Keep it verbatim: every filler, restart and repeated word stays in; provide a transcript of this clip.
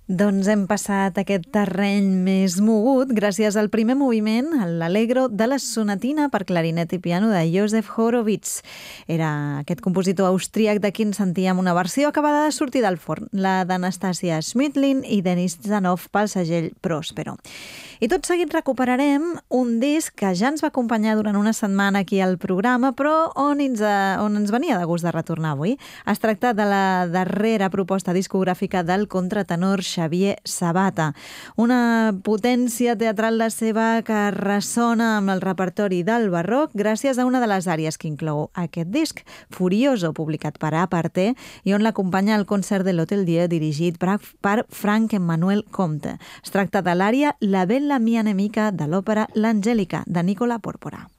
Doncs hem passat aquest terreny més mogut gràcies al primer moviment, l'Allegro de la sonatina per clarinet i piano de Josef Horowitz. Era aquest compositor austríac de qui en sentíem una versió acabada de sortir del forn, la d'Anastasia Schmidlin i Denis Zanov pel segell Prospero. I tot seguit recuperarem un disc que ja ens va acompanyar durant una setmana aquí al programa, però on ens, on ens venia de gust de retornar avui. Es tracta de la darrera proposta discogràfica del contratenor Xavier Sabata. Una potència teatral la seva que ressona amb el repertori del barroc gràcies a una de les àrees que inclou aquest disc, Furioso, publicat per Aparté, i on l'acompanya el concert de l'Hotel Dieu dirigit per, per Frank Emmanuel Comte. Es tracta de l'àrea La bella mia nemica de l'òpera L'Angelica, de Nicola Porpora.